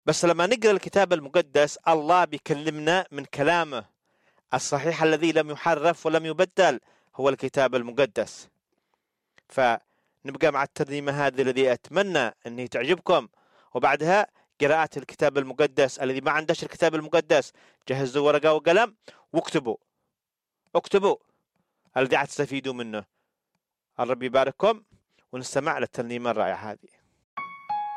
بس لما نقرأ الكتاب المقدس الله بيكلمنا من كلامه الصحيح الذي لم يحرف ولم يبدل، هو الكتاب المقدس. فنبقى مع الترنيمة هذه الذي أتمنى أنها تعجبكم، وبعدها قراءة الكتاب المقدس. الذي ما عندش الكتاب المقدس جهزوا ورقة وقلم واكتبوا الذي تستفيدوا منه. الرب يبارككم، ونستمع للترنيمة الرائعة هذه.